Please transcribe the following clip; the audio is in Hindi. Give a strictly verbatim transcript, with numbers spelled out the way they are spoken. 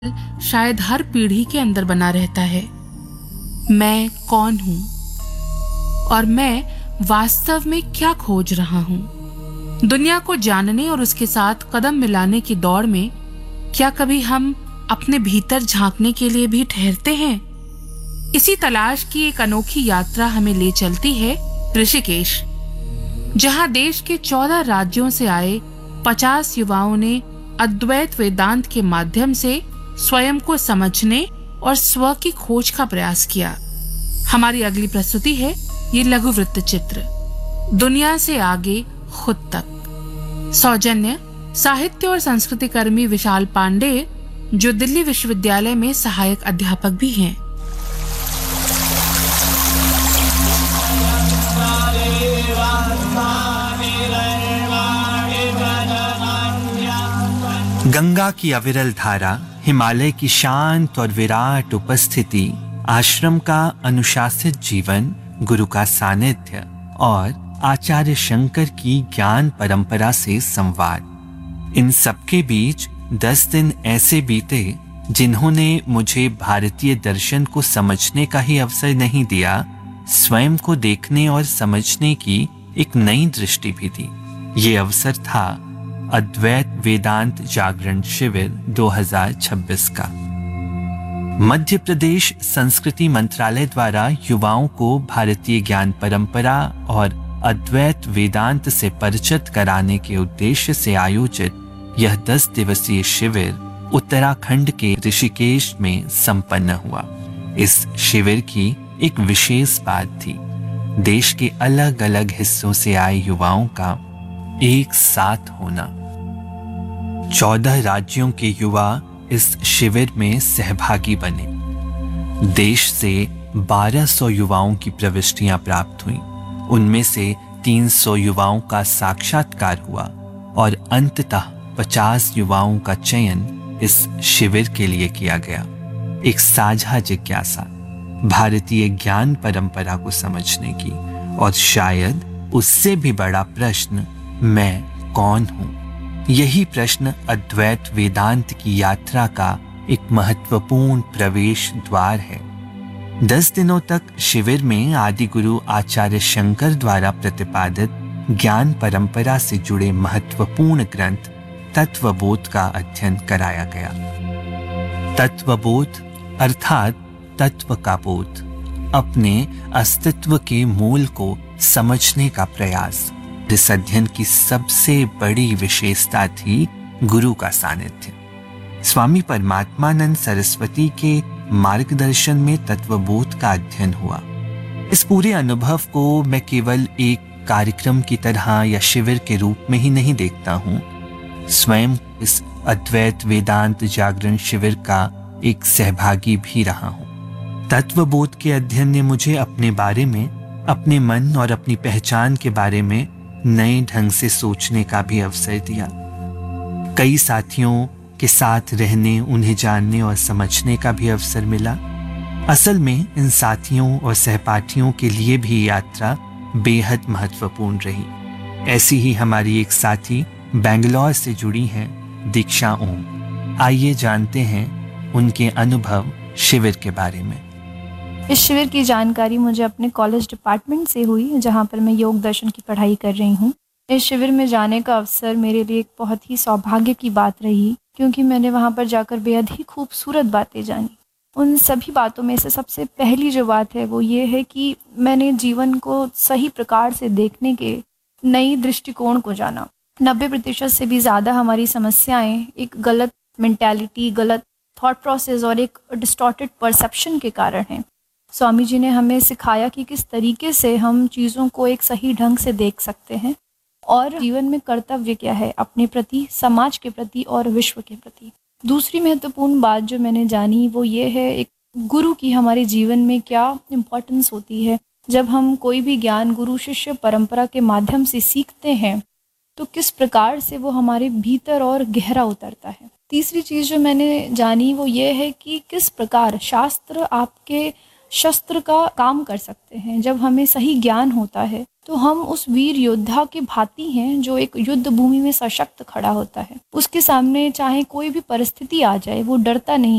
शायद हर पीढ़ी के अंदर बना रहता है। मैं कौन हूं और मैं वास्तव में क्या खोज रहा हूं। दुनिया को जानने और उसके साथ कदम मिलाने की दौड़ में क्या कभी हम अपने भीतर झांकने के लिए भी ठहरते हैं? इसी तलाश की एक अनोखी यात्रा हमें ले चलती है ऋषिकेश, जहां देश के चौदह राज्यों से आए पचास युवाओं ने अद्वैत वेदांत के माध्यम से स्वयं को समझने और स्व की खोज का प्रयास किया। हमारी अगली प्रस्तुति है ये लघु वृत्त चित्र, दुनिया से आगे खुद तक। सौजन्य साहित्य और संस्कृति कर्मी विशाल पांडे, जो दिल्ली विश्वविद्यालय में सहायक अध्यापक भी हैं। गंगा की अविरल धारा, हिमालय की शांत और विराट उपस्थिति, आश्रम का अनुशासित जीवन, गुरु का सानिध्य और आचार्य शंकर की ज्ञान परंपरा से संवाद, इन सबके बीच दस दिन ऐसे बीते जिन्होंने मुझे भारतीय दर्शन को समझने का ही अवसर नहीं दिया, स्वयं को देखने और समझने की एक नई दृष्टि भी दी। ये अवसर था अद्वैत वेदांत जागरण शिविर दो हज़ार छब्बीस का। मध्य प्रदेश संस्कृति मंत्रालय द्वारा युवाओं को भारतीय ज्ञान परंपरा और अद्वैत वेदांत से परिचित कराने के उद्देश्य से आयोजित यह दस दिवसीय शिविर उत्तराखंड के ऋषिकेश में संपन्न हुआ। इस शिविर की एक विशेष बात थी, देश के अलग अलग हिस्सों से आए युवाओं का एक साथ होना। चौदह राज्यों के युवा इस शिविर में सहभागी बने। देश से बारह सौ युवाओं की प्रविष्टियां प्राप्त हुईं। उनमें से तीन सौ युवाओं का साक्षात्कार हुआ और अंततः पचास युवाओं का चयन इस शिविर के लिए किया गया। एक साझा जिज्ञासा, भारतीय ज्ञान परंपरा को समझने की, और शायद उससे भी बड़ा प्रश्न, मैं कौन हूं? यही प्रश्न अद्वैत वेदांत की यात्रा का एक महत्वपूर्ण प्रवेश द्वार है। दस दिनों तक शिविर में आदि गुरु आचार्य शंकर द्वारा प्रतिपादित ज्ञान परंपरा से जुड़े महत्वपूर्ण ग्रंथ तत्वबोध का अध्ययन कराया गया। तत्वबोध अर्थात तत्व का बोध, अपने अस्तित्व के मूल को समझने का प्रयास। इस अध्ययन की सबसे बड़ी विशेषता थी गुरु का सानिध्य। स्वामी परमात्मानंद सरस्वती के मार्गदर्शन में तत्वबोध का अध्ययन हुआ। इस पूरे अनुभव को मैं केवल एक कार्यक्रम की तरह या शिविर के रूप में ही नहीं देखता हूँ। स्वयं इस अद्वैत वेदांत जागरण शिविर का एक सहभागी भी रहा हूँ। तत्वबोध के अध्ययन ने मुझे अपने बारे में, अपने मन और अपनी पहचान के बारे में नए ढंग से सोचने का भी अवसर दिया। कई साथियों के साथ रहने, उन्हें जानने और समझने का भी अवसर मिला। असल में इन साथियों और सहपाठियों के लिए भी यात्रा बेहद महत्वपूर्ण रही। ऐसी ही हमारी एक साथी बेंगलौर से जुड़ी हैं, दीक्षा ओम। आइए जानते हैं उनके अनुभव शिविर के बारे में। इस शिविर की जानकारी मुझे अपने कॉलेज डिपार्टमेंट से हुई, जहां पर मैं योग दर्शन की पढ़ाई कर रही हूं। इस शिविर में जाने का अवसर मेरे लिए एक बहुत ही सौभाग्य की बात रही, क्योंकि मैंने वहां पर जाकर बेहद ही खूबसूरत बातें जानी। उन सभी बातों में से सबसे पहली जो बात है वो ये है कि मैंने जीवन को सही प्रकार से देखने के नई दृष्टिकोण को जाना। नब्बे प्रतिशत से भी ज़्यादा हमारी समस्याएं एक गलत मेंटालिटी, गलत थॉट प्रोसेस और एक डिस्टॉर्टेड परसेप्शन के कारण हैं। स्वामी जी ने हमें सिखाया कि किस तरीके से हम चीज़ों को एक सही ढंग से देख सकते हैं और जीवन में कर्तव्य क्या है अपने प्रति, समाज के प्रति और विश्व के प्रति। दूसरी महत्वपूर्ण बात जो मैंने जानी वो ये है, एक गुरु की हमारे जीवन में क्या इम्पोर्टेंस होती है। जब हम कोई भी ज्ञान गुरु शिष्य परंपरा के माध्यम से सीखते हैं तो किस प्रकार से वो हमारे भीतर और गहरा उतरता है। तीसरी चीज़ जो मैंने जानी वो ये है कि किस प्रकार शास्त्र आपके शस्त्र का काम कर सकते हैं। जब हमें सही ज्ञान होता है तो हम उस वीर योद्धा के भांति हैं जो एक युद्ध भूमि में सशक्त खड़ा होता है। उसके सामने चाहे कोई भी परिस्थिति आ जाए वो डरता नहीं,